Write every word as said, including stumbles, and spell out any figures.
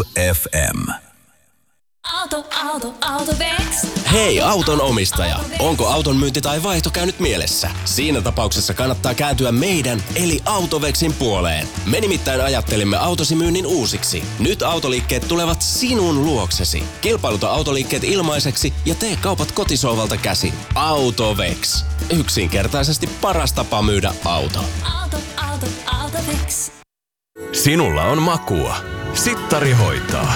Move F M. Auto, auto, Autovex. Hei auton omistaja, onko auton myynti tai vaihto käynyt mielessä? Siinä tapauksessa kannattaa kääntyä meidän eli Autovexin puoleen. Me nimittäin ajattelimme autosi myynnin uusiksi. Nyt autoliikkeet tulevat sinun luoksesi. Kilpailuta autoliikkeet ilmaiseksi ja tee kaupat kotisohvalta käsin. Autovex. Yksinkertaisesti paras tapa myydä auto. Auto, auto, Autovex. Sinulla on makua. Sittari hoitaa.